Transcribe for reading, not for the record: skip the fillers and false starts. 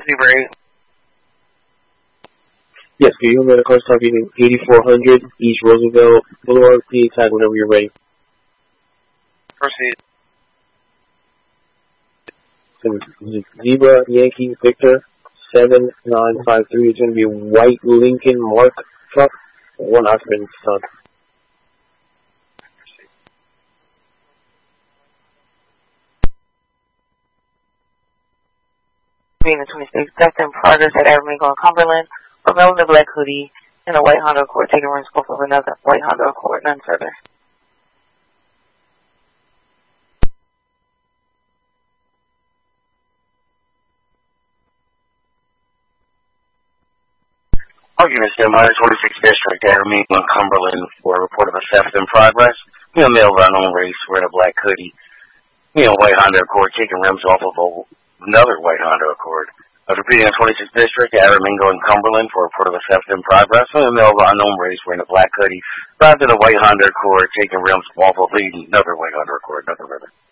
Seabury. Yes, can you remember the car targeting 8400 East Roosevelt Boulevard? Please tag whenever you're ready. Proceed. Zebra Yankee Victor 7953 is going to be a white Lincoln Mark truck. One occupant son. Being the 26th, that's in progress at Avenue on Cumberland. Remember the black hoodie and a white Honda Accord taking rims both of another white Honda Accord, none further. Argument stand by the 26th District, Avenue on Cumberland for a report of a theft in progress. Male run on race wearing a black hoodie. White Honda Accord taking rims off of another white Honda Accord. Repeating the 26th District, Aramingo and Cumberland for a report of a theft in progress. A male of unknown race wearing a black hoodie arrived in a white Honda Accord, taking rims off of another white Honda Accord, nothing further.